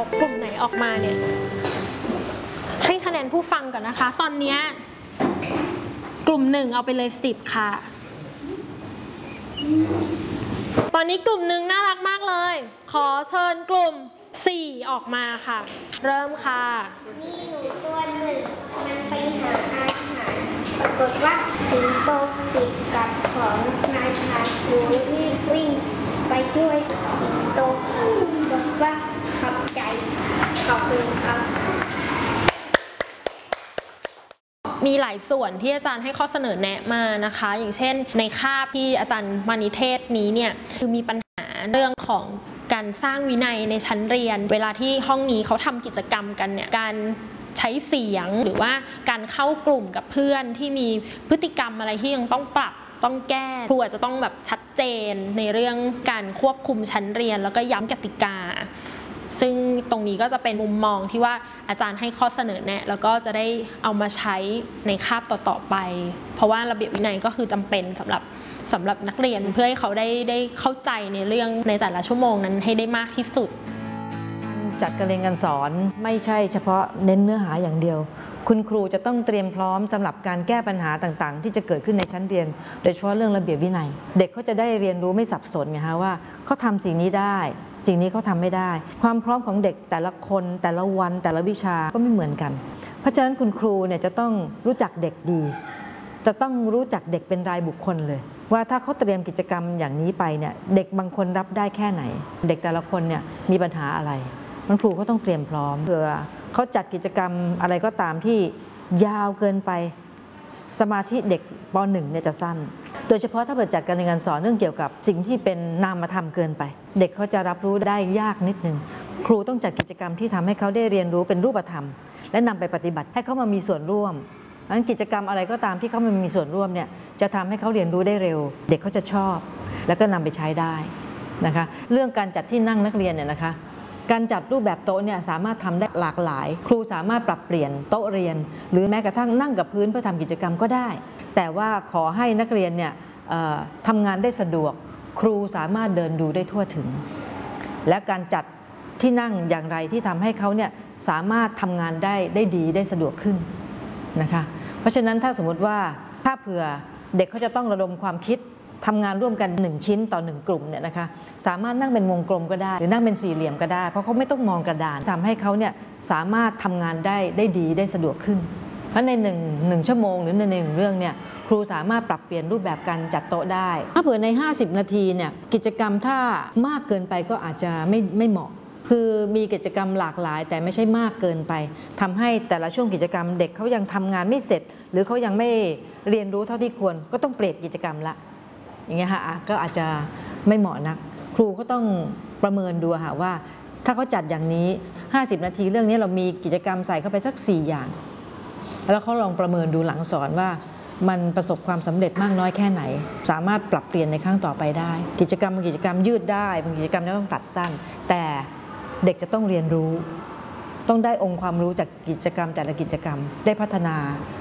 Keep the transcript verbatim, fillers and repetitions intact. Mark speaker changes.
Speaker 1: เอากลุ่มไหนออกมาเนี่ยให้คะแนนผู้ฟังก่อนนะคะตอนนี้กลุ่มหนึ่งเอาไปเลยสิบค่ะตอนนี้กลุ่มหนึ่งน่ารักมากเลยขอเชิญกลุ่มสี่ออกมาค่ะเริ่มค่ะ
Speaker 2: มีหนูตัวหนึ่งมันไปหาอาหารปรากฏว่าสิงโตติดกับของนายพรานหนูรีบวิ่งไปช่วยสิงโตบอกว่าขอบใจขอบคุณครับ
Speaker 1: มีหลายส่วนที่อาจารย์ให้ข้อเสนอแนะมานะคะอย่างเช่นในคาบที่อาจารย์มานิเทศนี้เนี่ยคือมีปัญหาเรื่องของการสร้างวินัยในชั้นเรียนเวลาที่ห้องนี้เขาทำกิจกรรมกันเนี่ยการใช้เสียงหรือว่าการเข้ากลุ่มกับเพื่อนที่มีพฤติกรรมอะไรที่ยังต้องปรับต้องแก้ครูอาจจะต้องแบบชัดเจนในเรื่องการควบคุมชั้นเรียนแล้วก็ย้ำกติกาซึ่งตรงนี้ก็จะเป็นมุมมองที่ว่าอาจารย์ให้ข้อเสนอแนะแล้วก็จะได้เอามาใช้ในคาบต่อๆไปเพราะว่าระเบียบวินัยก็คือจำเป็นสำหรับสำหรับนักเรียนเพื่อให้เขาได้ได้เข้าใจในเรื่องในแต่ละชั่วโมงนั้นให้ได้มากที่สุด
Speaker 3: จัดการเรียนการสอนไม่ใช่เฉพาะเน้นเนื้อหาอย่างเดียวคุณครูจะต้องเตรียมพร้อมสำหรับการแก้ปัญหาต่างๆที่จะเกิดขึ้นในชั้นเรียนโดยเฉพาะเรื่องระเบียบวินัยเด็กเขาจะได้เรียนรู้ไม่สับสนไงคะว่าเขาทำสิ่งนี้ได้สิ่งนี้เขาทำไม่ได้ความพร้อมของเด็กแต่ละคนแต่ละวันแต่ละวิชาก็ไม่เหมือนกันเพราะฉะนั้นคุณครูเนี่ยจะต้องรู้จักเด็กดีจะต้องรู้จักเด็กเป็นรายบุคคลเลยว่าถ้าเขาเตรียมกิจกรรมอย่างนี้ไปเนี่ยเด็กบางคนรับได้แค่ไหนเด็กแต่ละคนเนี่ยมีปัญหาอะไรคุณครูก็ต้องเตรียมพร้อมเผื่อเขาจัดกิจกรรมอะไรก็ตามที่ยาวเกินไปสมาธิเด็กป หนึ่ง เนี่ยจะสั้นโดยเฉพาะถ้าเปิดจัดการเรียนการสอนเรื่องเกี่ยวกับสิ่งที่เป็นนามธรรมเกินไปเด็กเขาจะรับรู้ได้ยากนิดนึงครูต้องจัดกิจกรรมที่ทำให้เขาได้เรียนรู้เป็นรูปธรรมและนำไปปฏิบัติให้เขามามีส่วนร่วมนั้นกิจกรรมอะไรก็ตามที่เขามามีส่วนร่วมเนี่ยจะทำให้เขาเรียนรู้ได้เร็วเด็กเขาจะชอบแล้วก็นำไปใช้ได้นะคะเรื่องการจัดที่นั่งนักเรียนเนี่ยนะคะการจัดรูปแบบโต๊ะเนี่ยสามารถทำได้หลากหลายครูสามารถปรับเปลี่ยนโต๊ะเรียนหรือแม้กระทั่งนั่งกับพื้นเพื่อทำกิจกรรมก็ได้แต่ว่าขอให้นักเรียนเนี่ยทำงานได้สะดวกครูสามารถเดินดูได้ทั่วถึงและการจัดที่นั่งอย่างไรที่ทำให้เขาเนี่ยสามารถทำงานได้ได้ดีได้สะดวกขึ้นนะคะเพราะฉะนั้นถ้าสมมติว่าถ้าเผื่อเด็กเขาจะต้องระดมความคิดทำงานร่วมกันหนึ่งชิ้นต่อหนึ่งกลุ่มเนี่ยนะคะสามารถนั่งเป็นวงกลมก็ได้หรือนั่งเป็นสี่เหลี่ยมก็ได้เพราะเขาไม่ต้องมองกระดานทำให้เขาเนี่ยสามารถทำงานได้ได้ดีได้สะดวกขึ้นเพราะในหนึ่งหนึ่งชั่วโมงหรือในหนึ่งเรื่องเนี่ยครูสามารถปรับเปลี่ยนรูปแบบการจัดโต๊ะได้ถ้าเผื่อในห้าสิบนาทีเนี่ยกิจกรรมถ้ามากเกินไปก็อาจจะไม่ไม่เหมาะคือมีกิจกรรมหลากหลายแต่ไม่ใช่มากเกินไปทำให้แต่ละช่วงกิจกรรมเด็กเขายังทำงานไม่เสร็จหรือเขายังไม่เรียนรู้เท่าที่ควรก็ต้องเปลี่ยนกิจกรรมละอย่างเงี้ยค่ะก็อาจจะไม่เหมาะนักครูก็ต้องประเมินดูค่ะว่าถ้าเขาจัดอย่างนี้ห้าสิบนาทีเรื่องนี้เรามีกิจกรรมใส่เข้าไปสักสี่อย่างแล้วเขาลองประเมินดูหลังสอนว่ามันประสบความสำเร็จมากน้อยแค่ไหนสามารถปรับเปลี่ยนในครั้งต่อไปได้กิจกรรมบางกิจกรรมยืดได้บางกิจกรรมต้องตัดสั้นแต่เด็กจะต้องเรียนรู้ต้องได้องค์ความรู้จากกิจกรรมแต่ละกิจกรรมได้พัฒนา